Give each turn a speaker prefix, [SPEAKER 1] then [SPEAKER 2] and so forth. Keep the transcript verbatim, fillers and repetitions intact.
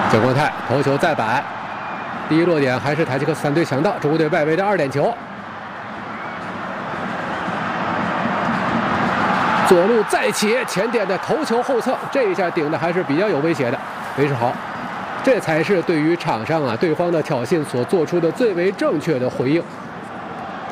[SPEAKER 1] 蒋光太头球再板，第一落点还是塔吉克斯坦队抢到，中国队外围的二点球。左路再起，前点的头球后侧，这一下顶的还是比较有威胁的，为时好。这才是对于场上啊对方的挑衅所做出的最为正确的回应。